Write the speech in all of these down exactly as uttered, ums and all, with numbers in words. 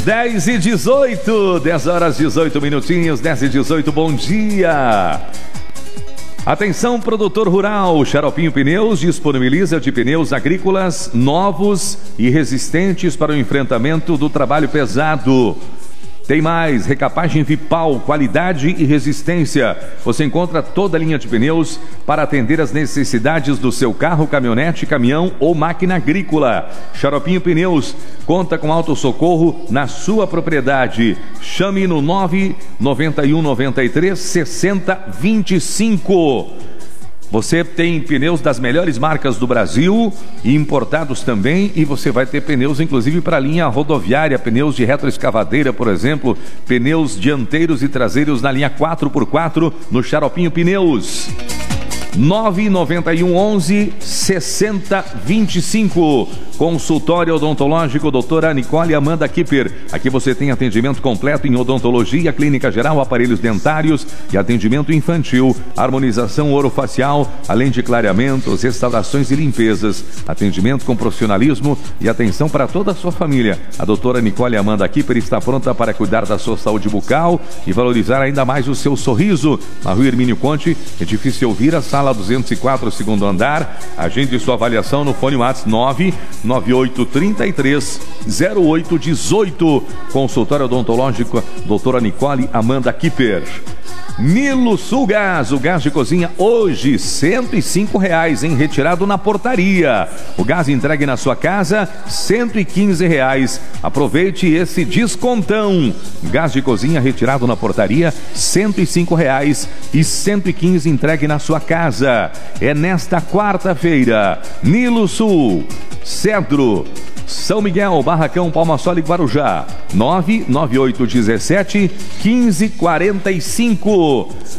dez e dezoito, dez horas e dezoito minutinhos, dez e dezoito, bom dia. Atenção, produtor rural, Xaropinho Pneus disponibiliza de pneus agrícolas novos e resistentes para o enfrentamento do trabalho pesado. Tem mais, recapagem Vipal, qualidade e resistência. Você encontra toda a linha de pneus para atender as necessidades do seu carro, caminhonete, caminhão ou máquina agrícola. Xaropinho Pneus conta com autossocorro na sua propriedade. Chame no nove nove um nove três seis zero dois cinco. Você tem pneus das melhores marcas do Brasil e importados também, e você vai ter pneus inclusive para a linha rodoviária, pneus de retroescavadeira, por exemplo, pneus dianteiros e traseiros na linha quatro por quatro no Xaropinho Pneus. nove nove um onze sessenta vinte e cinco. Consultório odontológico doutora Nicole Amanda Kipper. Aqui você tem atendimento completo em odontologia, clínica geral, aparelhos dentários e atendimento infantil, harmonização orofacial, além de clareamentos, restaurações e limpezas. Atendimento com profissionalismo e atenção para toda a sua família. A doutora Nicole Amanda Kipper está pronta para cuidar da sua saúde bucal e valorizar ainda mais o seu sorriso. Na Rua Hermínio Conte, edifício Elvira, sala duzentos e quatro, segundo andar. Agende sua avaliação no fone WhatsApp nove nove oito três três zero oito um oito. Consultório odontológico doutora Nicole Amanda Kipper. Nilo Sul Gás, o gás de cozinha hoje cento e cinco reais, em retirado na portaria. O gás entregue na sua casa cento e quinze reais. Aproveite esse descontão. Gás de cozinha retirado na portaria cento e cinco reais e cento e quinze entregue na sua casa. É nesta quarta-feira. Nilo Sul, Cedro, São Miguel, Barracão, Palma-Sola e Guarujá. nove nove oito um sete um cinco quatro cinco.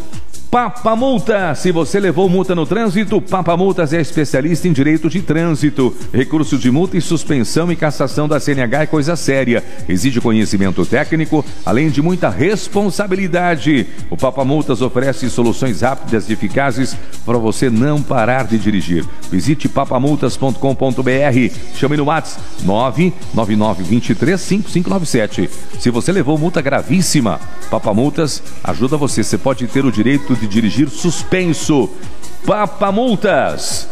Papa Multa. Se você levou multa no trânsito, Papa Multas é especialista em direito de trânsito. Recurso de multa e suspensão e cassação da C N H é coisa séria. Exige conhecimento técnico, além de muita responsabilidade. O Papa Multas oferece soluções rápidas e eficazes para você não parar de dirigir. Visite papamultas ponto com ponto br. Chame no WhatsApp nove nove nove dois três cinco cinco nove sete. Se você levou multa gravíssima, Papa Multas ajuda você. Você pode ter o direito de dirigir suspenso. Papa Multas.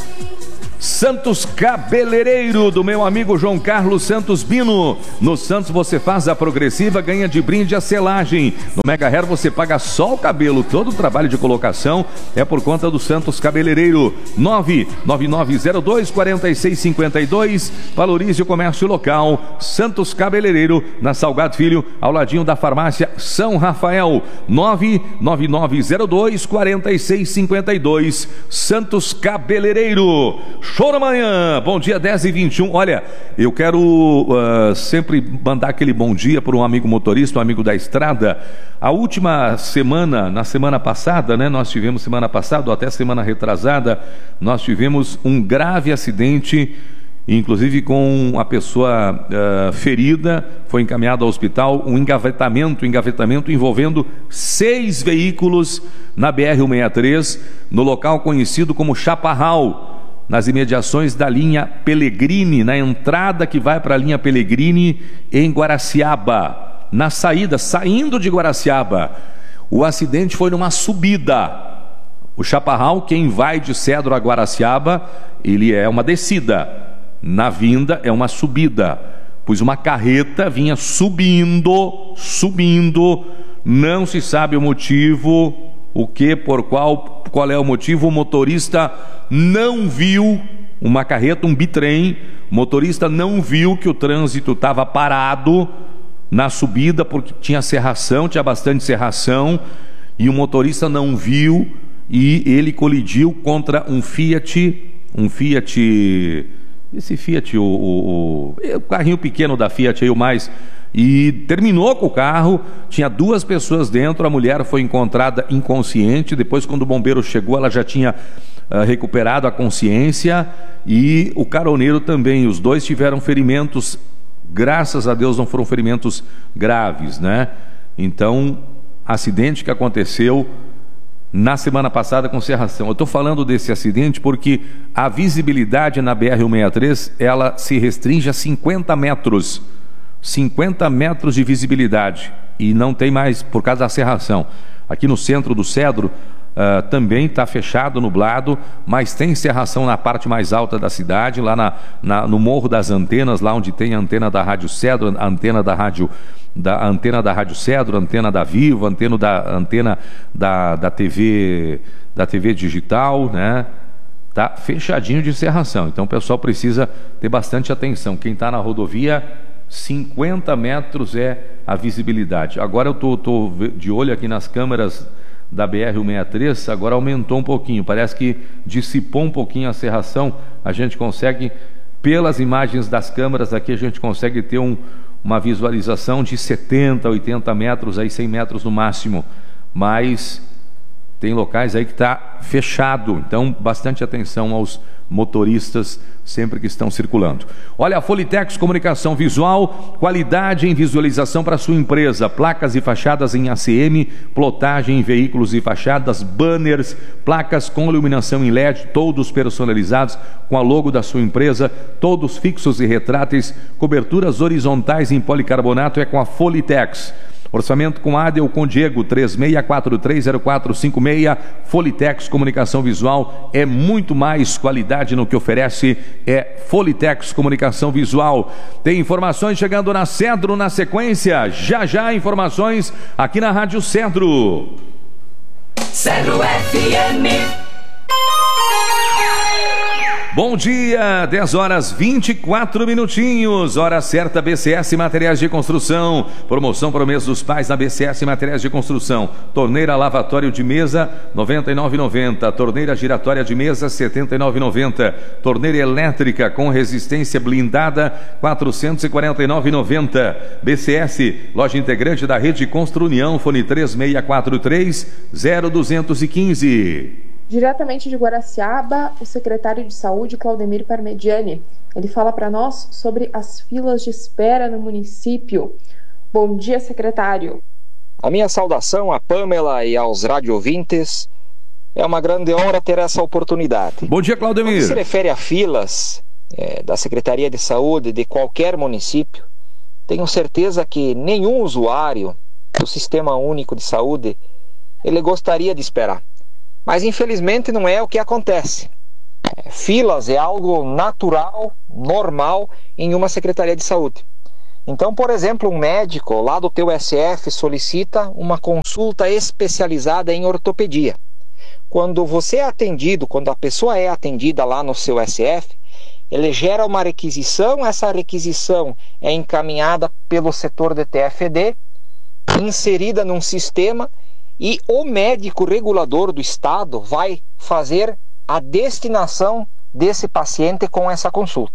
Santos Cabeleireiro, do meu amigo João Carlos Santos Bino. No Santos você faz a progressiva, ganha de brinde a selagem. No Mega Hair você paga só o cabelo. Todo o trabalho de colocação é por conta do Santos Cabeleireiro. nove nove nove zero dois quatro seis cinco dois. Valorize o comércio local. Santos Cabeleireiro, na Salgado Filho, ao ladinho da farmácia São Rafael. nove nove nove zero dois quatro seis cinco dois. Santos Cabeleireiro. Show da manhã, bom dia, dez e vinte e um. Olha, eu quero uh, sempre mandar aquele bom dia para um amigo motorista, um amigo da estrada. A última semana, na semana passada, né, nós tivemos semana passada, ou até semana retrasada, nós tivemos um grave acidente, inclusive com a pessoa uh, ferida, foi encaminhada ao hospital, um engavetamento, engavetamento envolvendo seis veículos na B R cento e sessenta e três, no local conhecido como Chaparral, nas imediações da linha Pellegrini, na entrada que vai para a linha Pellegrini em Guaraciaba, na saída, saindo de Guaraciaba. O acidente foi numa subida. O Chaparral, quem vai de Cedro a Guaraciaba, ele é uma descida. Na vinda é uma subida, pois uma carreta vinha subindo, subindo, não se sabe o motivo, o que, por qual, qual é o motivo. O motorista não viu uma carreta, um bitrem, o motorista não viu que o trânsito estava parado na subida, porque tinha serração, tinha bastante serração, e o motorista não viu, e ele colidiu contra um Fiat, um Fiat, esse Fiat, o, o, o, o carrinho pequeno da Fiat aí, o mais, e terminou com o carro. Tinha duas pessoas dentro, a mulher foi encontrada inconsciente. Depois, quando o bombeiro chegou, ela já tinha uh, recuperado a consciência, e o caroneiro também. Os dois tiveram ferimentos, graças a Deus não foram ferimentos graves, né? Então, acidente que aconteceu na semana passada com serração. Eu estou falando desse acidente porque a visibilidade na B R cento e sessenta e três, ela se restringe a cinquenta metros. cinquenta metros de visibilidade e não tem mais por causa da serração. Aqui no centro do Cedro uh, também está fechado, nublado, mas tem serração na parte mais alta da cidade, lá na, na, no Morro das Antenas, lá onde tem a antena da Rádio Cedro, a antena da Rádio da a antena da Rádio Cedro, a antena da Vivo, a antena da a antena da, da T V da T V digital, né? Tá fechadinho de serração. Então o pessoal precisa ter bastante atenção. Quem está na rodovia, cinquenta metros é a visibilidade. Agora eu tô, tô de olho aqui nas câmeras da B R cento e sessenta e três, agora aumentou um pouquinho, parece que dissipou um pouquinho a serração. A gente consegue, pelas imagens das câmeras aqui, a gente consegue ter um, uma visualização de setenta, oitenta metros, aí cem metros no máximo, mas tem locais aí que está fechado, então bastante atenção aos motoristas sempre que estão circulando. Olha, a Folitex Comunicação Visual, qualidade em visualização para sua empresa, placas e fachadas em A C M, plotagem em veículos e fachadas, banners, placas com iluminação em L E D, todos personalizados com a logo da sua empresa, todos fixos e retráteis, coberturas horizontais em policarbonato é com a Folitex. Orçamento com Adel, com Diego, três seis quatro três zero quatro cinco seis. Folitex Comunicação Visual é muito mais qualidade no que oferece, é Folitex Comunicação Visual. Tem informações chegando na Cedro na sequência, já já informações aqui na Rádio Cedro. Cedro F M. Bom dia, dez horas vinte e quatro minutinhos, hora certa. B C S Materiais de Construção, promoção para o mês dos pais na B C S Materiais de Construção. Torneira lavatório de mesa noventa e nove reais e noventa centavos, torneira giratória de mesa setenta e nove reais e noventa centavos, torneira elétrica com resistência blindada quatrocentos e quarenta e nove reais e noventa centavos. B C S, loja integrante da Rede Construnião, fone três seis quatro três zero dois um cinco. Diretamente de Guaraciaba, o secretário de Saúde, Claudemir Parmediani. Ele fala para nós sobre as filas de espera no município. Bom dia, secretário. A minha saudação a Pamela e aos radiovintes. É uma grande honra ter essa oportunidade. Bom dia, Claudemir. Quando se refere a filas é, da Secretaria de Saúde de qualquer município, tenho certeza que nenhum usuário do Sistema Único de Saúde ele gostaria de esperar. Mas infelizmente não é o que acontece. É, filas é algo natural, normal em uma Secretaria de Saúde. Então, por exemplo, um médico lá do teu S F solicita uma consulta especializada em ortopedia. Quando você é atendido, quando a pessoa é atendida lá no seu S F, ele gera uma requisição, essa requisição é encaminhada pelo setor de T F D, inserida num sistema, e o médico regulador do estado vai fazer a destinação desse paciente com essa consulta.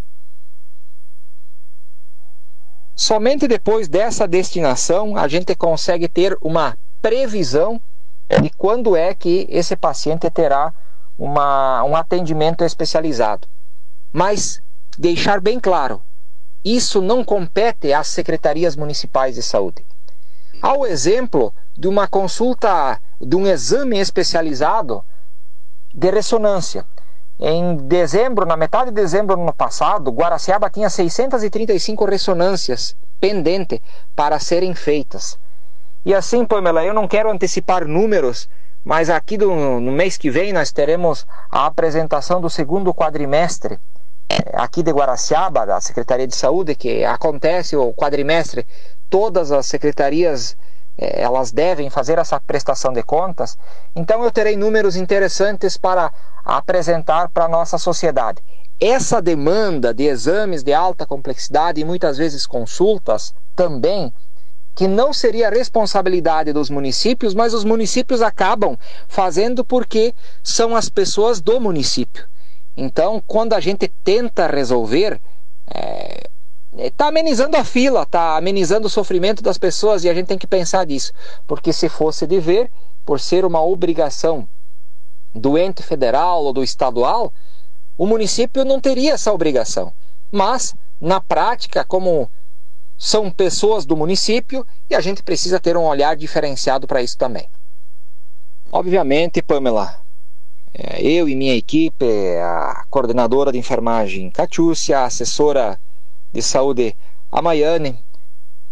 Somente depois dessa destinação a gente consegue ter uma previsão de quando é que esse paciente terá uma, um atendimento especializado. Mas deixar bem claro, isso não compete às secretarias municipais de saúde. Ao exemplo de uma consulta, de um exame especializado de ressonância. Em dezembro, na metade de dezembro do ano passado, Guaraciaba tinha seiscentas e trinta e cinco ressonâncias pendentes para serem feitas. E assim, Pamela, eu não quero antecipar números, mas aqui do, no mês que vem nós teremos a apresentação do segundo quadrimestre aqui de Guaraciaba, da Secretaria de Saúde, que acontece o quadrimestre, todas as secretarias elas devem fazer essa prestação de contas. Então eu terei números interessantes para apresentar para a nossa sociedade. Essa demanda de exames de alta complexidade e muitas vezes consultas também, que não seria responsabilidade dos municípios, mas os municípios acabam fazendo porque são as pessoas do município. Então, quando a gente tenta resolver, é, está amenizando a fila, está amenizando o sofrimento das pessoas, e a gente tem que pensar nisso, porque se fosse dever, por ser uma obrigação do ente federal ou do estadual, o município não teria essa obrigação. Mas, na prática, como são pessoas do município, e a gente precisa ter um olhar diferenciado para isso também. Obviamente, Pamela, eu e minha equipe, a coordenadora de enfermagem Catiúcia, a assessora de saúde a Maiane,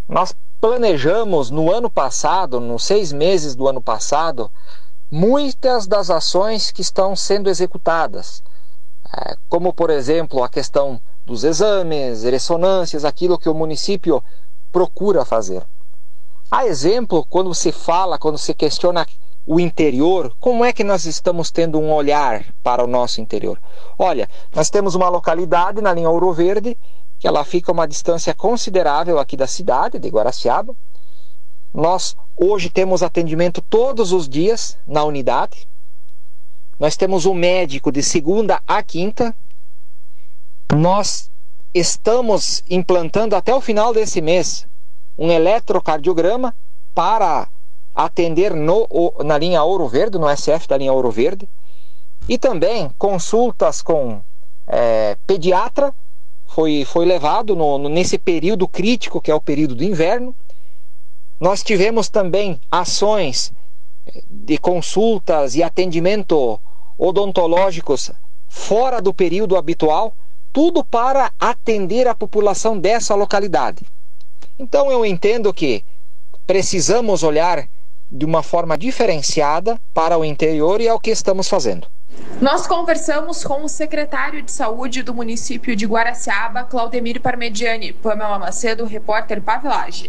nós planejamos no ano passado, nos seis meses do ano passado, muitas das ações que estão sendo executadas, como por exemplo a questão dos exames, ressonâncias, aquilo que o município procura fazer. A exemplo, quando se fala, quando se questiona o interior, como é que nós estamos tendo um olhar para o nosso interior? Olha, nós temos uma localidade na linha Ouro Verde, que ela fica a uma distância considerável aqui da cidade de Guaraciaba. Nós hoje temos atendimento todos os dias na unidade. Nós temos um médico de segunda a quinta. Nós estamos implantando até o final desse mês um eletrocardiograma para atender no, na linha Ouro Verde, no S F da linha Ouro Verde. E também consultas com é, pediatra, foi, foi levado no, no, nesse período crítico que é o período do inverno. Nós tivemos também ações de consultas e atendimento odontológicos fora do período habitual, tudo para atender a população dessa localidade. Então eu entendo que precisamos olhar de uma forma diferenciada para o interior e é o que estamos fazendo. Nós conversamos com o secretário de Saúde do município de Guaraciaba, Claudemir Parmegiani. Pamela Macedo, repórter Pavilage.